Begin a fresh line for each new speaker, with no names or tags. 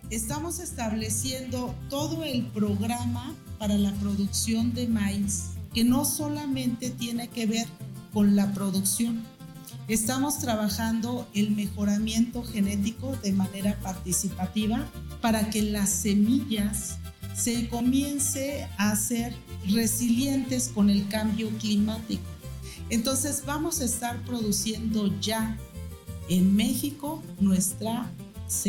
Estamos estableciendo todo el programa para la producción de maíz, que no solamente tiene que ver con la producción. Estamos trabajando el mejoramiento genético de manera participativa para que las semillas se comience a ser resilientes con el cambio climático. Entonces vamos a estar produciendo ya en México nuestra